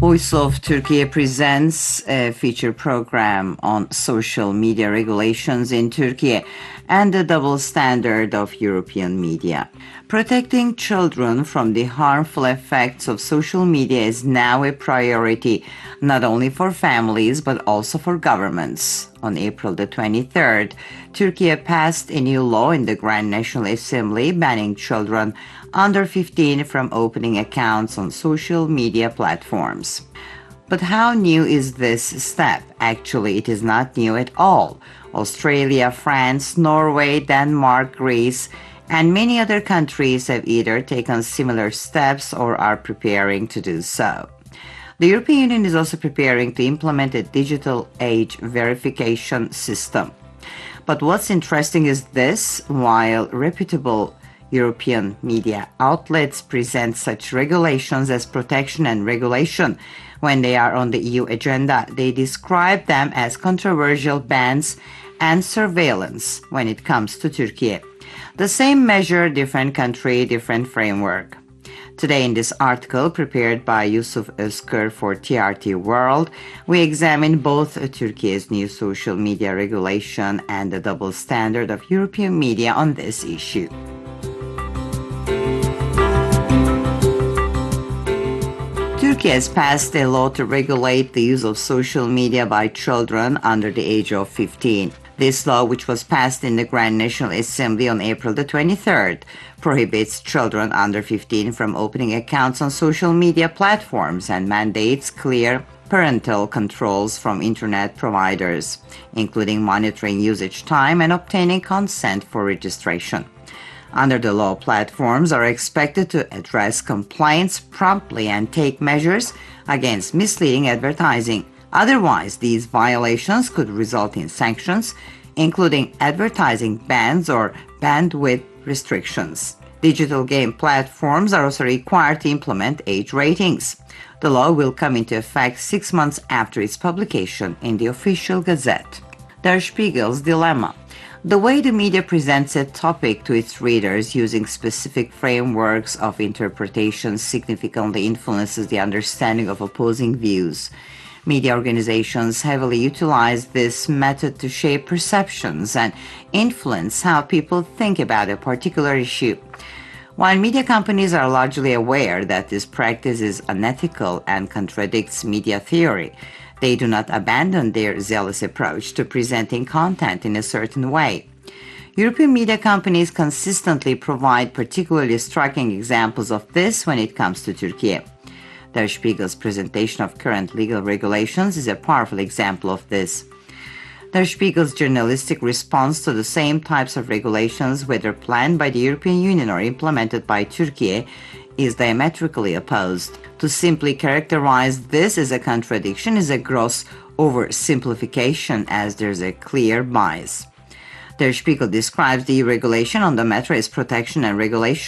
Voice of Turkey presents a feature program on social media regulations in Turkey and the double standard of European media. Protecting children from the harmful effects of social media is now a priority, not only for families but also for governments. On April the 23rd, Turkey passed a new law in the Grand National Assembly banning children under 15 from opening accounts on social media platforms. But how new is this step? Actually, it is not new at all. Australia, France, Norway, Denmark, Greece, and many other countries have either taken similar steps or are preparing to do so. The European Union is also preparing to implement a digital age verification system. But what's interesting is this: while reputable European media outlets present such regulations as protection and regulation when they are on the EU agenda, they describe them as controversial bans and surveillance when it comes to Turkey. The same measure, different country, different framework. Today in this article prepared by Yusuf Özkır for TRT World, we examine both Turkey's new social media regulation and the double standard of European media on this issue. Turkey has passed a law to regulate the use of social media by children under the age of 15. This law, which was passed in the Grand National Assembly on April the 23rd, prohibits children under 15 from opening accounts on social media platforms and mandates clear parental controls from internet providers, including monitoring usage time and obtaining consent for registration. Under the law, platforms are expected to address complaints promptly and take measures against misleading advertising. Otherwise, these violations could result in sanctions, including advertising bans or bandwidth restrictions. Digital game platforms are also required to implement age ratings. The law will come into effect 6 months after its publication in the official gazette. Der Spiegel's dilemma. The way the media presents a topic to its readers using specific frameworks of interpretation significantly influences the understanding of opposing views. Media organizations heavily utilize this method to shape perceptions and influence how people think about a particular issue. While media companies are largely aware that this practice is unethical and contradicts media theory, they do not abandon their zealous approach to presenting content in a certain way. European media companies consistently provide particularly striking examples of this when it comes to Turkey. Der Spiegel's presentation of current legal regulations is a powerful example of this. Der Spiegel's journalistic response to the same types of regulations, whether planned by the European Union or implemented by Turkey, is diametrically opposed. To simply characterize this as a contradiction is a gross oversimplification, as there's a clear bias. Der Spiegel describes the regulation on the matter as protection and regulation.